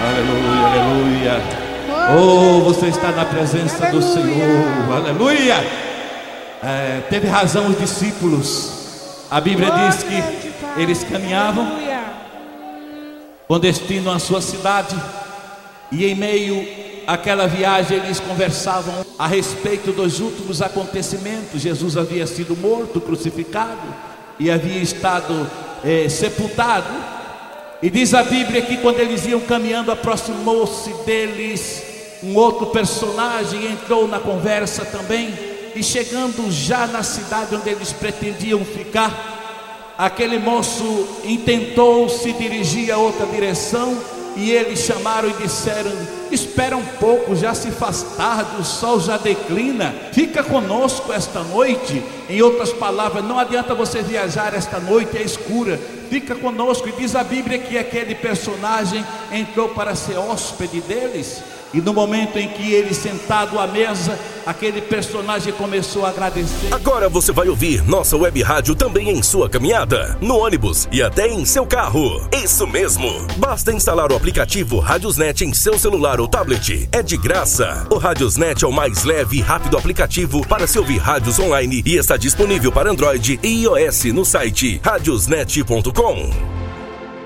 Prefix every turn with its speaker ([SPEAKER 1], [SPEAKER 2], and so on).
[SPEAKER 1] Aleluia, aleluia. Oh, você está na presença do Senhor. Aleluia. Teve razão os discípulos. A Bíblia diz que eles caminhavam com destino à sua cidade, e em meio àquela viagem eles conversavam a respeito dos últimos acontecimentos. Jesus havia sido morto, crucificado, e havia estado sepultado. E diz a Bíblia que quando eles iam caminhando, aproximou-se deles um outro personagem, entrou na conversa também. E chegando já na cidade onde eles pretendiam ficar, aquele moço intentou se dirigir a outra direção, e eles chamaram e disseram: espera um pouco, já se faz tarde, o sol já declina, fica conosco esta noite. Em outras palavras, não adianta você viajar esta noite, é escura, fica conosco. E diz a Bíblia que aquele personagem entrou para ser hóspede deles. E no momento em que ele sentado à mesa, aquele personagem começou a agradecer.
[SPEAKER 2] Agora você vai ouvir nossa web rádio também em sua caminhada, no ônibus e até em seu carro. Isso mesmo, basta instalar o aplicativo Radiosnet em seu celular ou tablet. É de graça. O Radiosnet é o mais leve e rápido aplicativo para se ouvir rádios online e está disponível para Android e iOS no site radiosnet.com.